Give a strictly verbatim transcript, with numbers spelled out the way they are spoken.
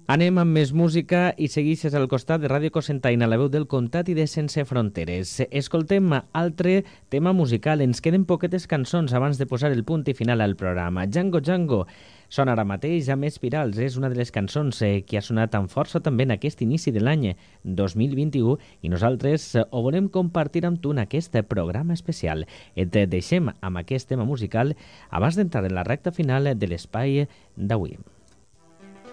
Anem amb més música i segueixes al costat de Ràdio Cocentaina, la veu del comtat i de Sense Fronteres. Escoltem altre tema musical. Ens queden poquetes cançons abans de posar el punt i final al programa. Django Django sona ara mateix amb Espirals. És una de les cançons eh, que ha sonat amb força també en aquest inici de l'any dos mil vint-i-u i nosaltres eh, ho volem compartir amb tu en aquest programa especial. Et deixem amb aquest tema musical abans d'entrar en la recta final de l'espai d'avui.